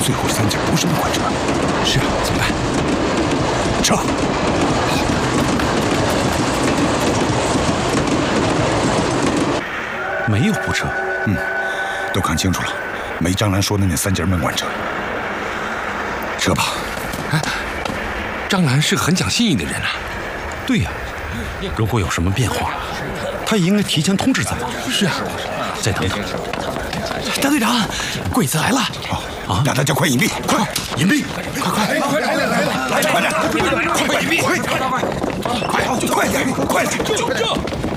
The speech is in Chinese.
最后三件不是门管车。是啊，怎么办？撤！ 没有部车。 都看清楚了，没张兰说的那3节门管车。撤吧。 哎，张兰是个很讲信义的人啊。对呀，如果有什么变化，他也应该提前通知咱们。是啊，再等等。 大队长，鬼子来了！ 啊，让大家快隐蔽，快隐蔽，快点，快点，快点，快点，快点，快点，快点，